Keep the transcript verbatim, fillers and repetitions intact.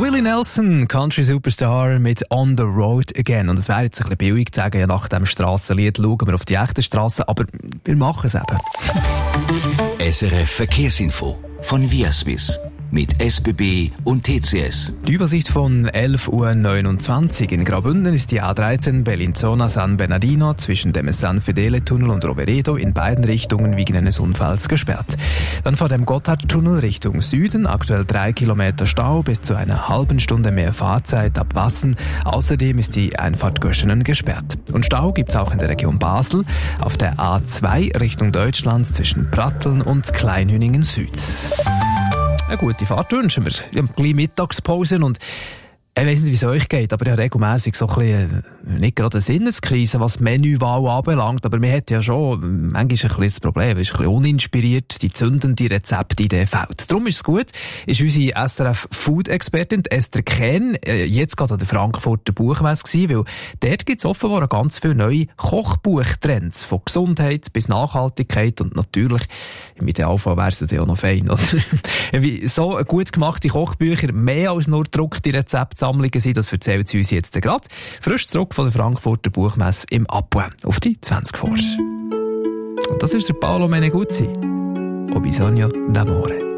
Willie Nelson, Country Superstar mit On the Road Again. Und es wäre jetzt ein bisschen billig zu sagen, ja, nach dem Strassenlied schauen wir auf die echten Strassen, aber wir machen es eben. S R F Verkehrsinfo von Viaswiss mit S B B und T C S. Die Übersicht von elf Uhr neunundzwanzig. In Graubünden ist die A dreizehn Bellinzona-San Bernardino zwischen dem San Fedele-Tunnel und Roveredo in beiden Richtungen wegen eines Unfalls gesperrt. Dann vor dem Gotthardtunnel Richtung Süden, aktuell drei Kilometer Stau, bis zu einer halben Stunde mehr Fahrzeit ab Wassen. Außerdem ist die Einfahrt Göschenen gesperrt. Und Stau gibt's auch in der Region Basel, auf der A zwei Richtung Deutschland zwischen Pratteln und Kleinhüningen Süd. Eine gute Fahrt wünschen wir. Wir haben ein bisschen Mittagspause und ich weiss nicht, wie es euch geht, aber ich habe regelmässig so ein bisschen, nicht gerade eine Sinneskrise, was Menüwahl anbelangt, aber man hat ja schon manchmal ein bisschen das Problem, es ist ein bisschen uninspiriert, die zündende Rezeptidee fehlt. Darum ist es gut, ist unsere S R F-Food-Expertin Esther Kehn jetzt gerade an der Frankfurter Buchmesse gewesen, weil dort gibt es offenbar ganz viele neue Kochbuchtrends, von Gesundheit bis Nachhaltigkeit und natürlich, im Idealfall wäre es ja auch noch fein, oder? Wie so gut gemachte Kochbücher mehr als nur gedruckte Rezepte Sammlungen sind, das erzählt sie uns jetzt gerade. Frisch zurück von der Frankfurter Buchmesse im Apua auf die zwanzig vor. Und das ist der Paolo Meneguzzi. O bisogno d'amore.